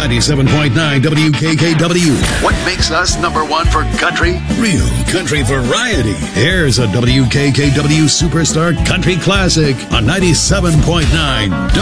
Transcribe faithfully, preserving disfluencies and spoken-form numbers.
ninety-seven point nine W K K W. What makes us number one for country? Real country variety. Here's a W K K W Superstar Country Classic on ninety-seven point nine